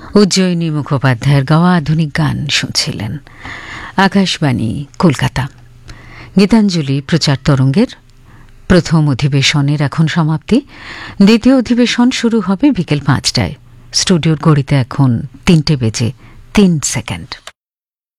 উজ্জয়িনী মুখোপাধ্যায়ের গাওয়া আধুনিক গান শুনছিলেন। আকাশবাণী কলকাতা। গীতাঞ্জলি প্রচার তরঙ্গের প্রথম অধিবেশনের এখন সমাপ্তি। দ্বিতীয় অধিবেশন শুরু হবে বিকেল ৫টায়। স্টুডিওর ঘড়িতে এখন ৩টে বেজে ৩ সেকেন্ড।